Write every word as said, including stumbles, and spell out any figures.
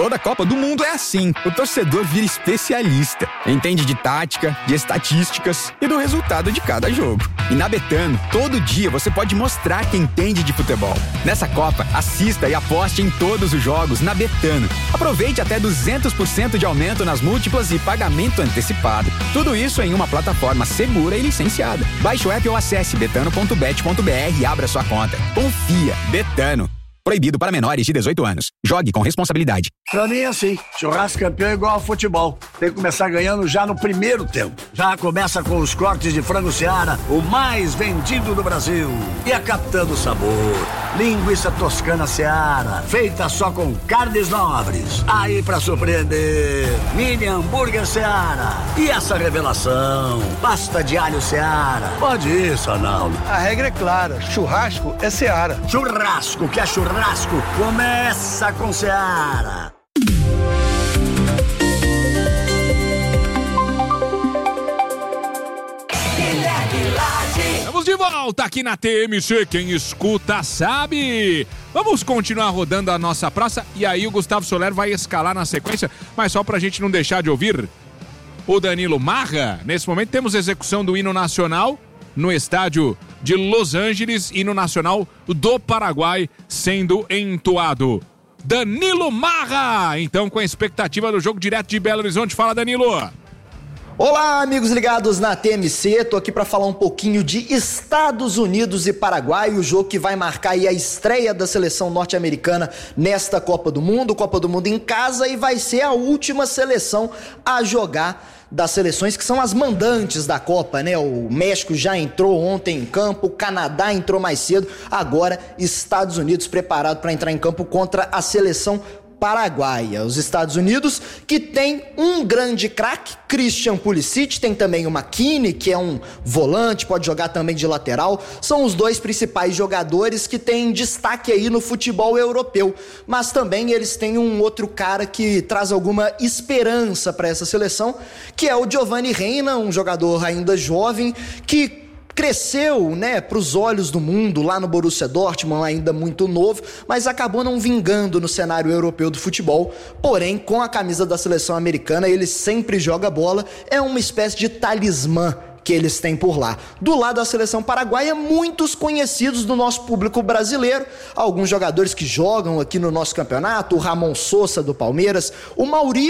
Toda Copa do Mundo é assim. O torcedor vira especialista. Entende de tática, de estatísticas e do resultado de cada jogo. E na Betano, todo dia você pode mostrar que entende de futebol. Nessa Copa, assista e aposte em todos os jogos na Betano. Aproveite até duzentos por cento de aumento nas múltiplas e pagamento antecipado. Tudo isso em uma plataforma segura e licenciada. Baixe o app ou acesse betano ponto bet ponto b r e abra sua conta. Confia. Betano. Proibido para menores de dezoito anos. Jogue com responsabilidade. Pra mim é assim, churrasco campeão é igual ao futebol. Tem que começar ganhando já no primeiro tempo. Já começa com os cortes de frango Seara, o mais vendido do Brasil. E a Capitã Sabor, linguiça toscana Seara, feita só com carnes nobres. Aí pra surpreender, mini hambúrguer Seara. E essa revelação, pasta de alho Seara. Pode ir, Sonaldo. A regra é clara, churrasco é Seara. Churrasco que é churrasco. Churrasco começa com Seara. Estamos de volta aqui na T M C, quem escuta sabe. Vamos continuar rodando a nossa praça e aí o Gustavo Soler vai escalar na sequência, mas só pra gente não deixar de ouvir o Danilo Marra. Nesse momento temos execução do hino nacional no estádio de Los Angeles, hino nacional do Paraguai sendo entoado. Danilo Marra, então com a expectativa do jogo direto de Belo Horizonte. Fala, Danilo. Olá, amigos ligados na T M C, tô aqui para falar um pouquinho de Estados Unidos e Paraguai, o jogo que vai marcar aí a estreia da seleção norte-americana nesta Copa do Mundo, Copa do Mundo em casa, e vai ser a última seleção a jogar das seleções que são as mandantes da Copa, né? O México já entrou ontem em campo, o Canadá entrou mais cedo, agora Estados Unidos preparado para entrar em campo contra a seleção paraguaia. Os Estados Unidos, que tem um grande craque, Christian Pulisic, tem também o McKinney, que é um volante, pode jogar também de lateral, são os dois principais jogadores que têm destaque aí no futebol europeu, mas também eles têm um outro cara que traz alguma esperança para essa seleção, que é o Giovanni Reina, um jogador ainda jovem, que cresceu, né, para os olhos do mundo lá no Borussia Dortmund, ainda muito novo, mas acabou não vingando no cenário europeu do futebol. Porém, com a camisa da seleção americana, ele sempre joga bola, é uma espécie de talismã que eles têm por lá. Do lado da seleção paraguaia, muitos conhecidos do nosso público brasileiro, alguns jogadores que jogam aqui no nosso campeonato, o Ramon Sosa do Palmeiras, o Maurício